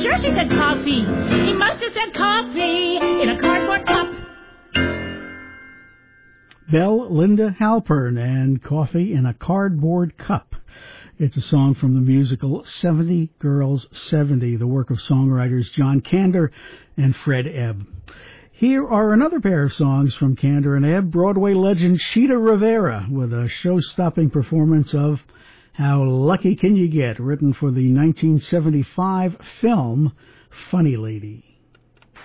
Sure, she said coffee. He must have said coffee in a cardboard cup. Belle Linda Halpern and Coffee in a Cardboard Cup. It's a song from the musical 70 Girls 70, the work of songwriters John Kander and Fred Ebb. Here are another pair of songs from Kander and Ebb, Broadway legend Chita Rivera, with a show-stopping performance of How Lucky Can You Get, written for the 1975 film Funny Lady.